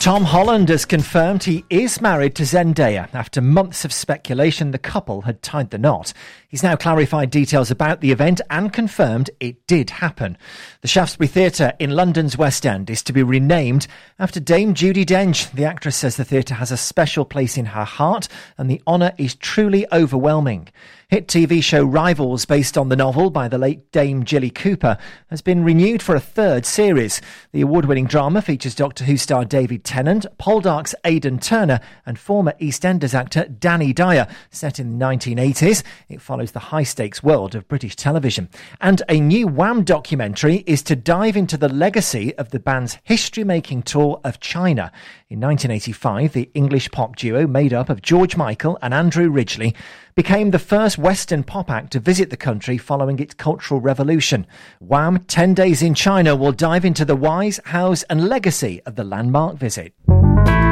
Tom Holland has confirmed he is married to Zendaya. After months of speculation, the couple had tied the knot. He's now clarified details about the event and confirmed it did happen. The Shaftesbury Theatre in London's West End is to be renamed after Dame Judi Dench. The actress says the theatre has a special place in her heart and the honour is truly overwhelming. Hit TV show Rivals, based on the novel by the late Dame Jilly Cooper, has been renewed for a third series. The award-winning drama features Doctor Who star David Tennant, Poldark's Aidan Turner and former EastEnders actor Danny Dyer. Set in the 1980s, it follows the high-stakes world of British television. And a new Wham documentary is to dive into the legacy of the band's history-making tour of China. In 1985, the English pop duo made up of George Michael and Andrew Ridgeley became the first Western pop act to visit the country following its Cultural Revolution. Wham! 10 Days in China will dive into the whys, hows and legacy of the landmark visit.